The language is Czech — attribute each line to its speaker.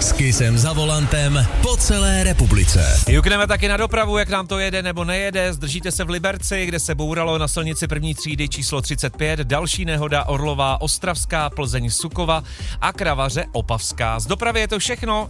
Speaker 1: S Kissem za volantem po celé republice.
Speaker 2: Jukneme taky na dopravu, jak nám to jede nebo nejede. Zdržíte se v Liberci, kde se bouralo na silnici první třídy číslo 35. Další nehoda Orlová Ostravská, Plzeň Sukova a Kravaře Opavská. Z dopravy je to všechno.